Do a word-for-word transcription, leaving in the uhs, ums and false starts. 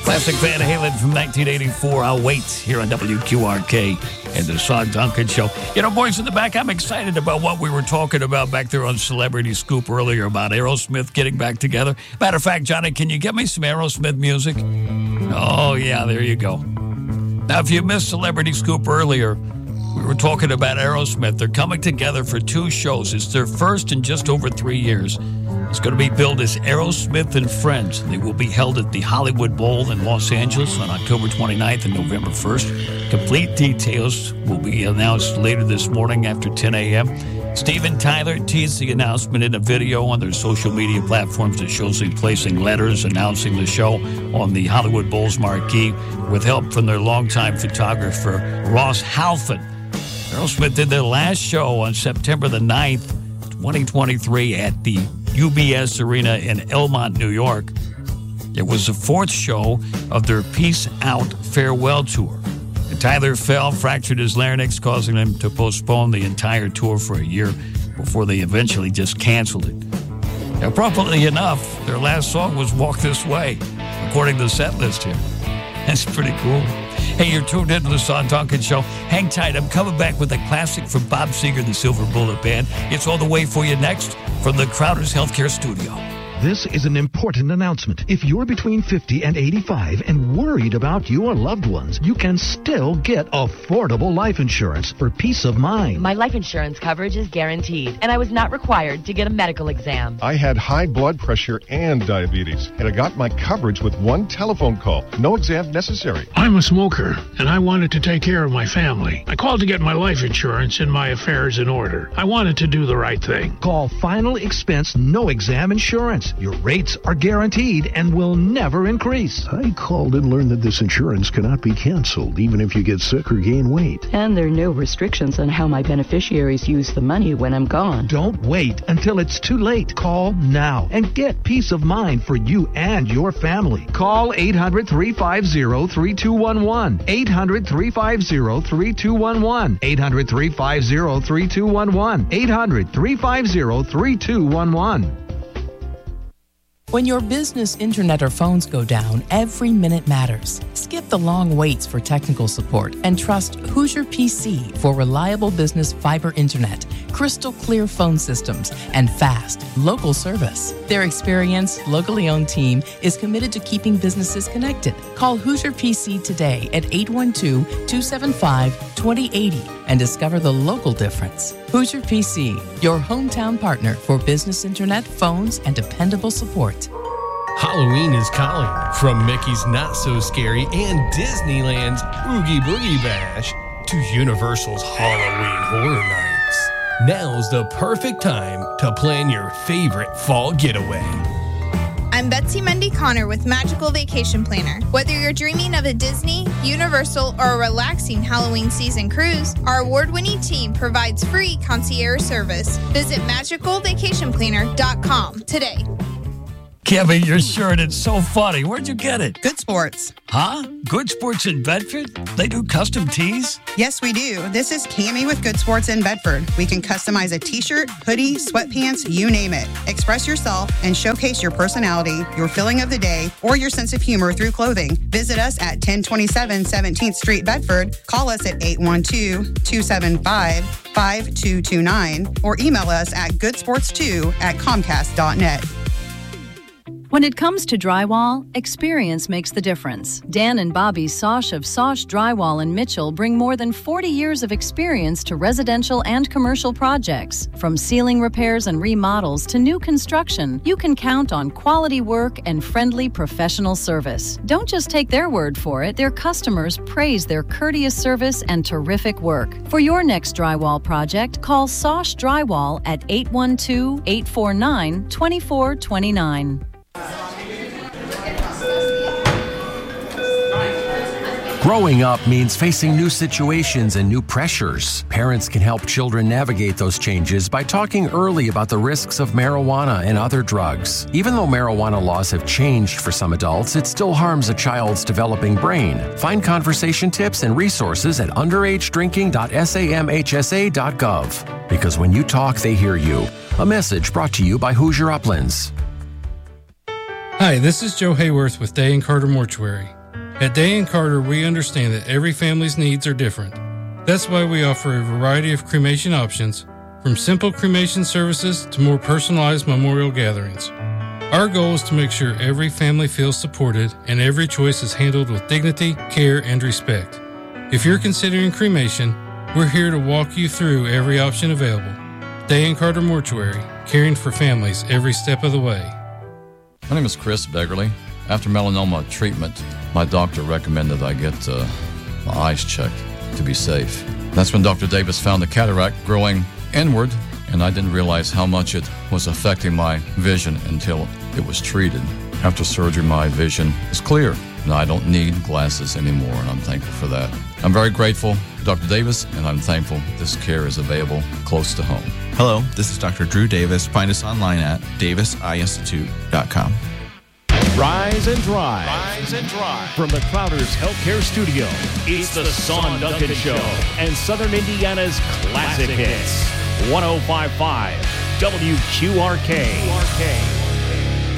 Classic Van Halen from nineteen eighty-four. I'll wait here on W Q R K and the Sean Duncan Show. You know, boys in the back, I'm excited about what we were talking about back there on Celebrity Scoop earlier about Aerosmith getting back together. Matter of fact, Johnny, can you get me some Aerosmith music? Oh, yeah, there you go. Now, if you missed Celebrity Scoop earlier, we were talking about Aerosmith. They're coming together for two shows. It's their first in just over three years. It's going to be billed as Aerosmith and Friends. They will be held at the Hollywood Bowl in Los Angeles on October twenty-ninth and November first. Complete details will be announced later this morning after ten a.m. Steven Tyler teased the announcement in a video on their social media platforms that shows him placing letters announcing the show on the Hollywood Bowl's marquee with help from their longtime photographer, Ross Halfin. Aerosmith did their last show on September the ninth, twenty twenty-three at the U B S Arena in Elmont, New York. It was the fourth show of their Peace Out farewell tour. And Tyler fell, fractured his larynx, causing him to postpone the entire tour for a year before they eventually just canceled it. Appropriately enough, their last song was Walk This Way, according to the set list here. That's pretty cool. Hey, you're tuned into the Sean Duncan Show. Hang tight. I'm coming back with a classic from Bob Seger, the Silver Bullet Band. It's all the way for you next from the Crowder's Healthcare Studio. This is an important announcement. If you're between fifty and eighty-five and worried about your loved ones, you can still get affordable life insurance for peace of mind. My life insurance coverage is guaranteed, and I was not required to get a medical exam. I had high blood pressure and diabetes, and I got my coverage with one telephone call. No exam necessary. I'm a smoker, and I wanted to take care of my family. I called to get my life insurance and my affairs in order. I wanted to do the right thing. Call Final Expense No Exam Insurance. Your rates are guaranteed and will never increase. I called and learned that this insurance cannot be canceled, even if you get sick or gain weight. And there are no restrictions on how my beneficiaries use the money when I'm gone. Don't wait until it's too late. Call now and get peace of mind for you and your family. Call eight hundred, three five zero, three two one one. eight hundred, three five zero, three two one one. eight hundred, three five zero, three two one one. eight hundred, three five zero, three two one one. When your business internet or phones go down, every minute matters. Skip the long waits for technical support and trust Hoosier P C for reliable business fiber internet, crystal clear phone systems, and fast, local service. Their experienced, locally owned team is committed to keeping businesses connected. Call Hoosier P C today at eight one two, two seven five, two zero eight zero and discover the local difference. Hoosier P C, your hometown partner for business internet, phones, and dependable support. Halloween is calling. From Mickey's Not So Scary and Disneyland's Oogie Boogie Bash to Universal's Halloween Horror Nights. Now's the perfect time to plan your favorite fall getaway. I'm Betsy Mendy Connor with Magical Vacation Planner. Whether you're dreaming of a Disney, Universal, or a relaxing Halloween season cruise, our award-winning team provides free concierge service. Visit magical vacation planner dot com today. Kevin, your shirt, it's so funny. Where'd you get it? Good Sports. Huh? Good Sports in Bedford? They do custom tees? Yes, we do. This is Cammie with Good Sports in Bedford. We can customize a t-shirt, hoodie, sweatpants, you name it. Express yourself and showcase your personality, your feeling of the day, or your sense of humor through clothing. Visit us at ten twenty-seven seventeenth Street, Bedford. Call us at eight one two, two seven five, five two two nine or email us at goodsports two at comcast dot net. When it comes to drywall, experience makes the difference. Dan and Bobby Sosh of Sosh Drywall in Mitchell bring more than forty years of experience to residential and commercial projects. From ceiling repairs and remodels to new construction, you can count on quality work and friendly professional service. Don't just take their word for it. Their customers praise their courteous service and terrific work. For your next drywall project, call Sosh Drywall at eight one two, eight four nine, two four two nine. Growing up means facing new situations and new pressures. Parents can help children navigate those changes by talking early about the risks of marijuana and other drugs. Even though marijuana laws have changed for some adults, it still harms a child's developing brain. Find conversation tips and resources at underage drinking dot samhsa dot gov. Because when you talk, they hear you. A message brought to you by Hoosier Uplands. Hi, this is Joe Hayworth with Day and Carter Mortuary. At Day and Carter, we understand that every family's needs are different. That's why we offer a variety of cremation options, from simple cremation services to more personalized memorial gatherings. Our goal is to make sure every family feels supported and every choice is handled with dignity, care, and respect. If you're considering cremation, we're here to walk you through every option available. Day and Carter Mortuary, caring for families every step of the way. My name is Chris Beggerly. After melanoma treatment, my doctor recommended I get uh, my eyes checked to be safe. That's when Doctor Davis found the cataract growing inward, and I didn't realize how much it was affecting my vision until it was treated. After surgery, my vision is clear, and I don't need glasses anymore, and I'm thankful for that. I'm very grateful to Doctor Davis, and I'm thankful this care is available close to home. Hello, this is Doctor Drew Davis. Find us online at davis eye institute dot com. Rise and Drive. Rise and Drive. From the Crowder's Healthcare Studio, it's, it's the, the Son Duncan, Duncan Show and Southern Indiana's classic, classic hits. one oh five point five W Q R K. Q R K.